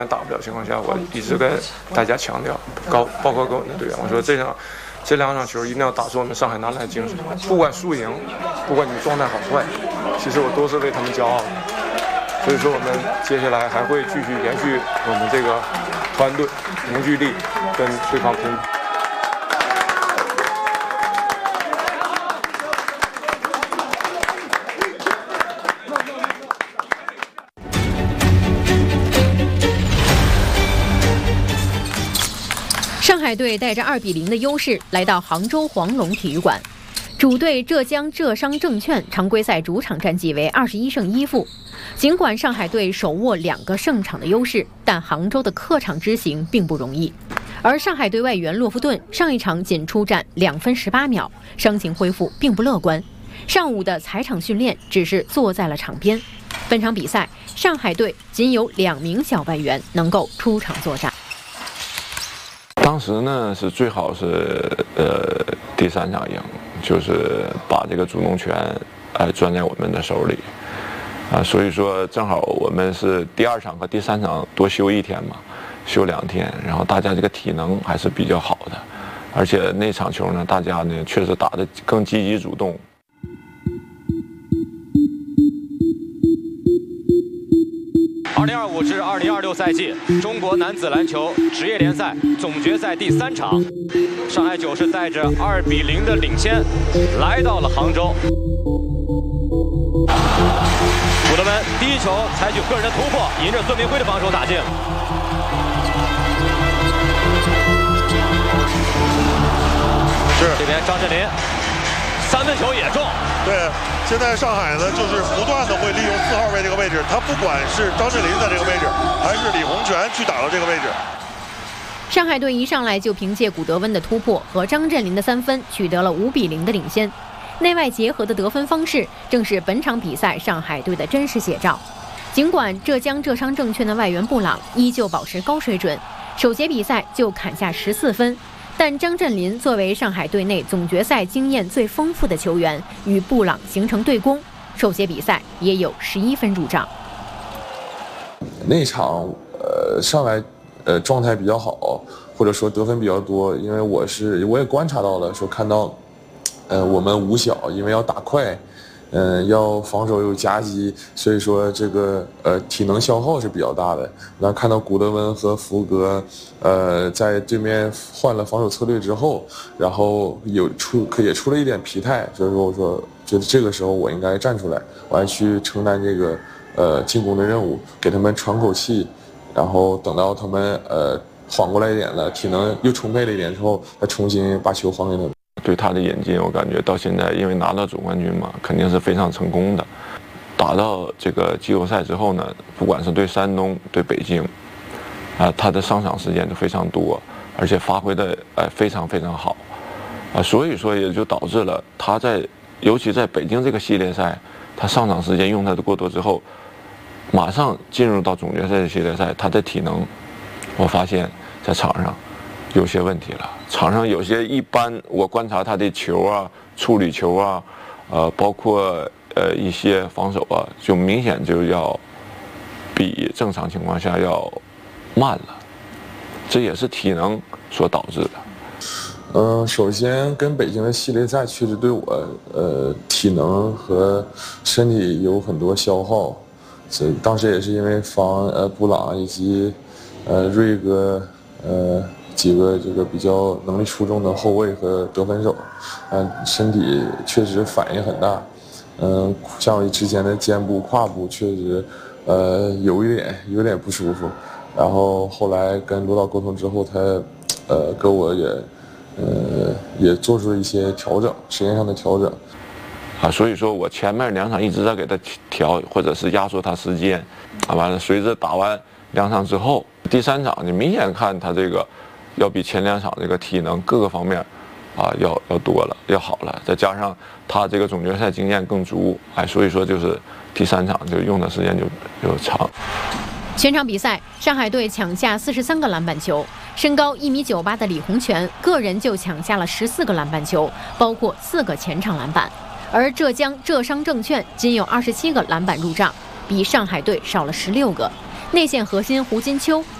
打不了情况下，我一直跟大家强调，包括跟我们的队员，我说这两场球一定要打出我们上海男篮精神，不管输赢，不管你状态好坏，其实我都是为他们骄傲的。所以说，我们接下来还会继续延续我们这个团队凝聚力，跟对方拼。 上海队带着2-0的优势来到杭州黄龙体育馆，主队浙江浙商证券常规赛主场战绩为21胜1负。尽管上海队手握2个胜场的优势，但杭州的客场之行并不容易。而上海队外援洛夫顿上一场仅出战2分18秒，伤情恢复并不乐观。上午的踩场训练只是坐在了场边。本场比赛，上海队仅有2名小外援能够出场作战。 当时呢是最好是第3场赢，就是把这个主动权攥在我们的手里所以说正好我们是第2场和第3场多休1天嘛，休2天，然后大家这个体能还是比较好的，而且那场球呢，大家呢确实打得更积极主动。 2025至2026赛季中国男子篮球职业联赛总决赛第3场，上海九是带着2-0的领先来到了杭州。古德文第一球采取个人的突破，迎着孙明辉的防守打进。是这边张镇麟3分球也中。 对，现在上海呢就是不断的会利用4号位这个位置，他不管是张镇麟在这个位置，还是李洪权去打到这个位置。 上海队一上来就凭借古德温的突破和张镇麟的3分取得了5-0的领先。内外结合的得分方式正是本场比赛上海队的真实写照。尽管浙江浙商证券的外援布朗依旧保持高水准，首节比赛就砍下14分，但张镇麟作为上海队内总决赛经验最丰富的球员，与布朗形成对攻，首节比赛也有11分入账。 那场上来状态比较好，或者说得分比较多，因为我也观察到了，说看到我们五小因为要打快，要防守有夹击，所以说这个体能消耗是比较大的。那看到古德温和福格在对面换了防守策略之后，然后也出了一点疲态，所以说我说觉得这个时候我应该站出来，我还去承担这个进攻的任务，给他们喘口气，然后等到他们缓过来一点了，体能又充沛了一点之后，再重新把球还给他们。 对他的引进，我感觉到现在，因为拿到总冠军嘛，肯定是非常成功的。打到这个季后赛之后呢，不管是对山东、对北京，他的上场时间都非常多，而且发挥的非常非常好，所以说也就导致了他尤其在北京这个系列赛，他上场时间用他的过多之后，马上进入到总决赛的系列赛，他的体能，我发现在场上有些问题了。场上有些一般，我观察他的球啊、处理球啊，包括一些防守啊，就明显就要比正常情况下要慢了，这也是体能所导致的。 首先跟北京的系列赛确实对我体能和身体有很多消耗，所以当时也是因为防布朗以及瑞哥几个这个比较能力出众的后卫和得分手，身体确实反应很大。像我之前的肩部、胯部确实有一点不舒服。然后后来跟罗导沟通之后，他跟我也做出了一些调整，时间上的调整。 所以说我前面2场一直在给他调，或者是压缩他时间，完了随着打完2场之后，第3场你明显看他这个要比前2场这个体能各个方面要多了，要好了，再加上他这个总决赛经验更足，所以说就是第3场就用的时间就长。 全场比赛，上海队抢下43个篮板球，身高1.98米的李洪权个人就抢下了14个篮板球，包括4个前场篮板。而浙江浙商证券仅有27个篮板入账，比上海队少了16个。 内线核心胡金秋